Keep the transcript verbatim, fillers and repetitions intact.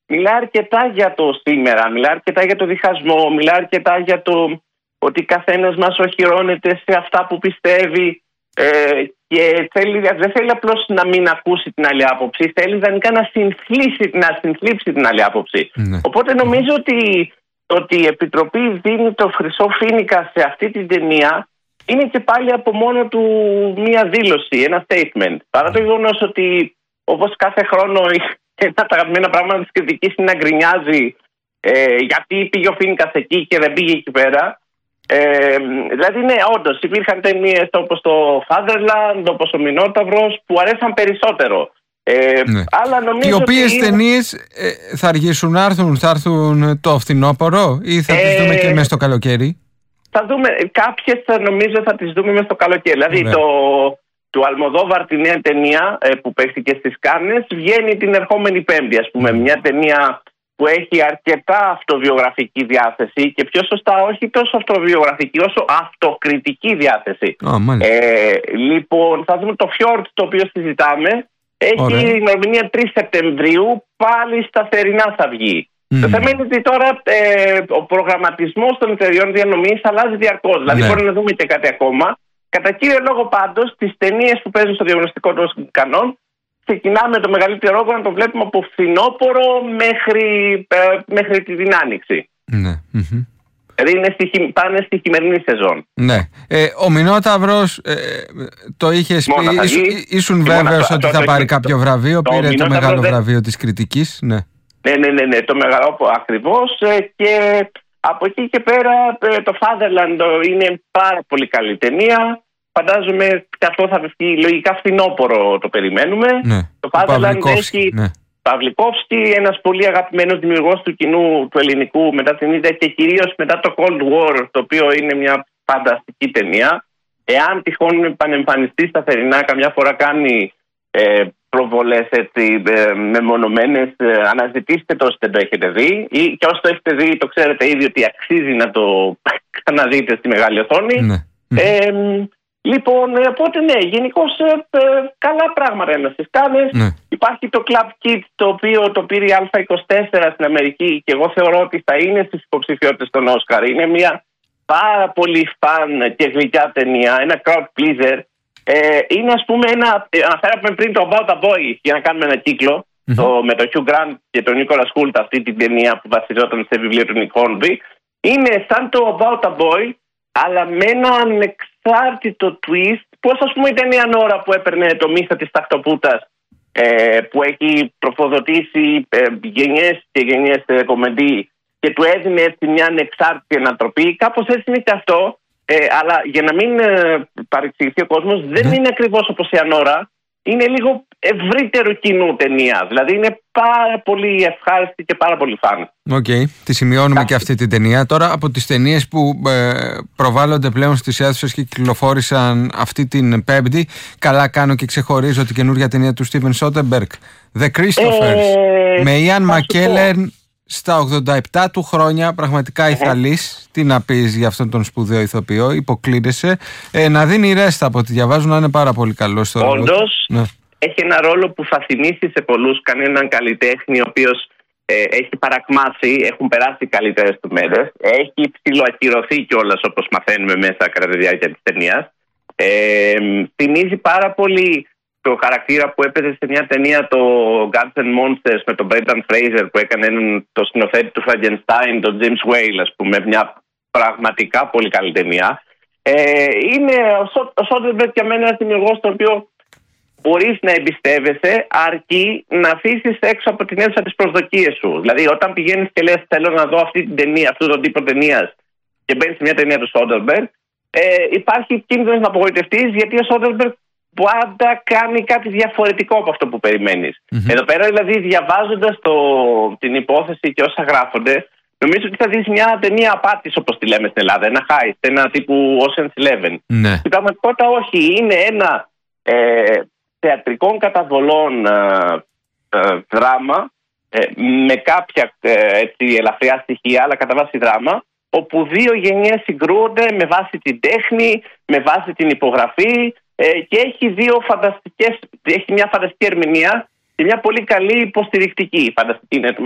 μιλάει αρκετά για το σήμερα, μιλάει αρκετά για το διχασμό, μιλάει αρκετά για το ότι καθένας μας οχυρώνεται σε αυτά που πιστεύει ε, και θέλει, δεν θέλει απλώς να μην ακούσει την άλλη άποψη, θέλει ιδανικά να συνθλίψει, να συνθλίψει την άλλη άποψη. Ναι. Οπότε νομίζω ότι, ότι η Επιτροπή δίνει το χρυσό φοίνικα σε αυτή την ταινία είναι και πάλι από μόνο του μία δήλωση, ένα statement. Παρά το γεγονός ότι όπως κάθε χρόνο ένα από τα αγαπημένα πράγματα της κριτικής είναι να γκρινιάζει ε, γιατί πήγε ο Φοίνικας εκεί και δεν πήγε εκεί πέρα. Ε, δηλαδή, ναι, όντως υπήρχαν ταινίες όπως το Fatherland, όπως ο Μινόταυρος που αρέσαν περισσότερο. Ε, ναι. Αλλά νομίζω οι οποίες ότι ταινίες ε, θα αργήσουν να έρθουν, θα έρθουν το φθινόπωρο ή θα ε, τις δούμε και μέσα στο καλοκαίρι? Θα δούμε, κάποιες νομίζω θα τις δούμε μέσα στο καλοκαίρι. Δηλαδή ναι. το, του Αλμοδόβαρ τη νέα ταινία ε, που παίχτηκε στις Κάνες βγαίνει την ερχόμενη Πέμπτη, ας πούμε. Mm. Μια ταινία που έχει αρκετά αυτοβιογραφική διάθεση και πιο σωστά όχι τόσο αυτοβιογραφική όσο αυτοκριτική διάθεση. Oh, ε, λοιπόν, θα δούμε το Fjord, το οποίο συζητάμε. Έχει ημερομηνία τρεις Σεπτεμβρίου, πάλι στα θερινά θα βγει. Mm. Το θέμα είναι ότι τώρα ε, ο προγραμματισμός των εταιριών διανομής αλλάζει διαρκώς. Δηλαδή, ναι. μπορεί να δούμε και κάτι ακόμα. Κατά κύριο λόγο, πάντως, τις ταινίες που παίζουν στο διαγωνιστικό των κανόν, ξεκινάμε το μεγαλύτερο όγκο να το βλέπουμε από φθινόπωρο μέχρι, ε, μέχρι την άνοιξη. Ναι. Mm-hmm. Δηλαδή είναι στη, πάνε στη χειμερινή σεζόν. Ναι. Ε, ο Μινόταυρος ε, το είχες πει, ήσουν, ήσουν βέβαιος ότι θα πάρει κάποιο βραβείο, το πήρε το μεγάλο δε... βραβείο της κριτικής. Ναι. Ναι, ναι, ναι, ναι, το μεγάλο ακριβώς ε, και από εκεί και πέρα ε, το Fatherland είναι πάρα πολύ καλή ταινία. Φαντάζομαι και αυτό θα βγει λογικά φθινόπωρο, το περιμένουμε. Ναι, το Fatherland έχει ναι. Παυλικόφσκι, ένας πολύ αγαπημένος δημιουργός του κοινού του ελληνικού μετά την ίδια και κυρίως μετά το Cold War, το οποίο είναι μια φανταστική ταινία. Εάν τυχόν επανεμφανιστεί στα θερινά, καμιά φορά κάνει ε, προβολές έτσι ε, μεμονωμένες, ε, αναζητήστε το όσοι δεν το έχετε δει ή και όσοι το έχετε δει το ξέρετε ήδη ότι αξίζει να το ξαναδείτε στη μεγάλη οθόνη. Ναι. Ε, Λοιπόν, οπότε ναι, γενικώς ε, καλά πράγματα είναι στις Κάνες. Ναι. Υπάρχει το Club Kids, το οποίο το πήρε η Α είκοσι τέσσερα στην Αμερική και εγώ θεωρώ ότι θα είναι στις υποψηφιότητες των Όσκαρ. Είναι μια πάρα πολύ φαν και γλυκιά ταινία, ένα crowd pleaser. Ε, είναι ας πούμε ένα, αναφέραμε πριν το About a Boy για να κάνουμε ένα κύκλο, mm-hmm. το, με τον Hugh Grant και τον Nicholas Hoult, αυτή την ταινία που βασιζόταν σε βιβλίο του Nick Hornby. Είναι σαν το About a Boy, αλλά με ένα ανεξάρτητο twist, πώς ας πούμε ήταν η Ανώρα που έπαιρνε το μύθο της Τακτοπούτας ε, που έχει τροφοδοτήσει ε, γενιές και γενιές ε, κομμεντή και του έδινε έτσι μια ανεξάρτητη ανατροπή. Κάπως έτσι είναι και αυτό, ε, αλλά για να μην ε, παρεξηγηθεί ο κόσμος, δεν mm. είναι ακριβώς όπως η Ανώρα. Είναι λίγο ευρύτερου κοινού ταινία. Δηλαδή είναι πάρα πολύ ευχάριστη και πάρα πολύ φαν. Οκ, okay. Τη σημειώνουμε και αυτή την ταινία. Τώρα από τις ταινίες που ε, προβάλλονται πλέον στις αίθουσες και κυκλοφόρησαν αυτή την Πέμπτη, καλά κάνω και ξεχωρίζω την καινούργια ταινία του Στίβεν Σόντεμπεργκ, The Christophers, ε, με Ιαν Μακκέλερν στα ογδόντα επτά του χρόνια, πραγματικά ηθαλής. Mm-hmm. Τι να πεις για αυτόν τον σπουδαίο ηθοποιό, υποκλίνεσαι. Ε, να δίνει ρέστα από ό,τι διαβάζω, να είναι πάρα πολύ καλό στο ρόλο. Όντως, ναι. Έχει ένα ρόλο που θα θυμίσει σε πολλούς κανέναν καλλιτέχνη ο οποίος ε, έχει παρακμάσει, έχουν περάσει οι καλύτερες του μέρες. Έχει ψιλοακυρωθεί κιόλας όπως μαθαίνουμε μέσα κατά τη διάρκεια της ταινίας. Ε, θυμίζει πάρα πολύ το χαρακτήρα που έπαιζε σε μια ταινία το Gods and Monsters με τον Brendan Fraser που έκανε έναν, το σκηνοθέτη του Frankenstein, τον James Whale, ας πούμε, μια πραγματικά πολύ καλή ταινία. Ε, είναι ο Σόντεμπεργκ για μένα ένας δημιουργός τον οποίο μπορείς να εμπιστεύεσαι αρκεί να αφήσεις έξω από την αίθουσα τις προσδοκίες σου. Δηλαδή όταν πηγαίνεις και λες θέλω να δω αυτή την ταινία, αυτόν τον τύπο ταινίας και μπαίνεις σε μια ταινία του Σόντεμπεργκ, ε, υπάρχει κίνδυνος να απογοητευτείς γιατί ο Σόντεμπεργκ πάντα κάνει κάτι διαφορετικό από αυτό που περιμένεις. Mm-hmm. Εδώ πέρα δηλαδή διαβάζοντας το, την υπόθεση και όσα γράφονται, νομίζω ότι θα δεις μια ταινία απάτης όπως τη λέμε στην Ελλάδα, ένα heist, ένα τύπου Ocean's Eleven. Ναι. Στην πραγματικότητα όχι, είναι ένα ε, θεατρικών καταβολών ε, ε, δράμα ε, με κάποια ε, έτσι, ελαφριά στοιχεία, αλλά κατά βάση δράμα, όπου δύο γενιές συγκρούονται με βάση την τέχνη, με βάση την υπογραφή ε, και έχει δύο φανταστικές, έχει μια φανταστική ερμηνεία και μια πολύ καλή υποστηρικτική. Φανταστική είναι